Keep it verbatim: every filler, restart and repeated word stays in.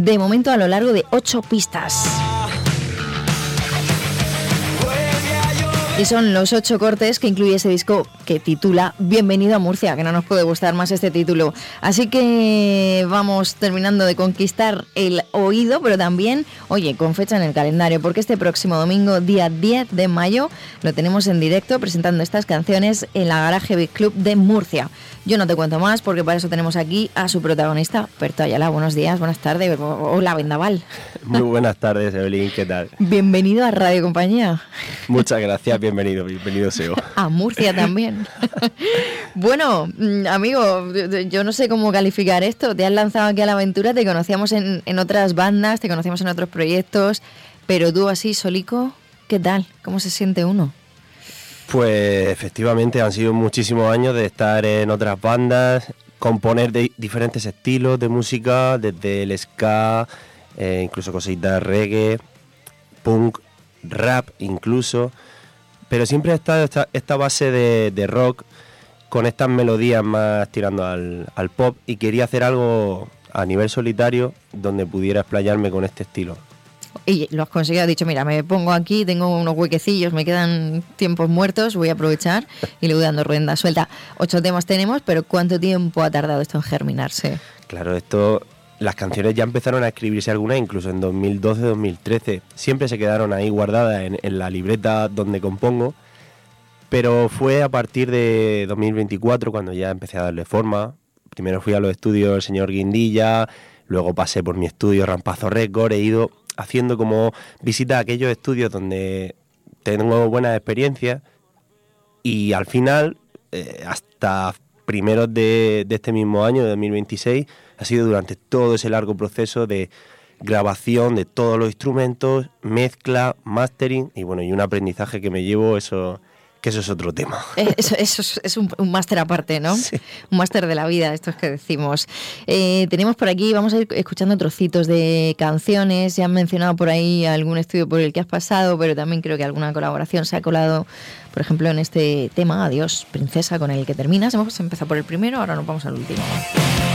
de momento a lo largo de ocho pistas. Y son los ocho cortes que incluye ese disco que titula Bienvenido a Murcia, que no nos puede gustar más este título. Así que vamos terminando de conquistar el oído, pero también, oye, con fecha en el calendario, porque este próximo domingo, día diez de mayo, lo tenemos en directo presentando estas canciones en la Garaje Beat Club de Murcia. Yo no te cuento más porque para eso tenemos aquí a su protagonista, Berto Ayala. Buenos días, buenas tardes. Hola, Vendaval. Muy buenas tardes, Evelyn, ¿qué tal? Bienvenido a Radio Compañía. Muchas gracias, bienvenido, bienvenido S E O. A Murcia también. Bueno, amigo, yo no sé cómo calificar esto. Te has lanzado aquí a la aventura, te conocíamos en, en otras bandas, te conocíamos en otros proyectos, pero tú así, solico, ¿qué tal? ¿Cómo se siente uno? Pues efectivamente han sido muchísimos años de estar en otras bandas, componer de diferentes estilos de música, desde el ska, eh, incluso cositas reggae, punk, rap incluso, pero siempre ha estado esta, esta base de, de rock con estas melodías más tirando al, al pop, y quería hacer algo a nivel solitario donde pudiera explayarme con este estilo. Y lo has conseguido, has dicho, mira, me pongo aquí, tengo unos huequecillos, me quedan tiempos muertos, voy a aprovechar y le voy dando rienda suelta. Ocho temas tenemos, pero ¿cuánto tiempo ha tardado esto en germinarse? Claro, esto, las canciones ya empezaron a escribirse algunas incluso en dos mil doce, dos mil trece. Siempre se quedaron ahí guardadas en, en la libreta donde compongo, pero fue a partir de dos mil veinticuatro cuando ya empecé a darle forma. Primero fui a los estudios del señor Guindilla, luego pasé por mi estudio Rampazo Record, he ido haciendo como visitas a aquellos estudios donde tengo buenas experiencias, y al final, eh, hasta primeros de, de este mismo año, de dos mil veintiséis, ha sido durante todo ese largo proceso de grabación de todos los instrumentos, mezcla, mastering, y bueno, y un aprendizaje que me llevo, eso... que eso es otro tema. Eso, eso es, es un, un máster aparte, ¿no? Sí. Un máster de la vida, esto es que decimos. Eh, tenemos por aquí, vamos a ir escuchando trocitos de canciones. Ya han mencionado por ahí algún estudio por el que has pasado, pero también creo que alguna colaboración se ha colado, por ejemplo, en este tema, Adiós, Princesa, con el que terminas. Hemos empezado por el primero, ahora nos vamos al último.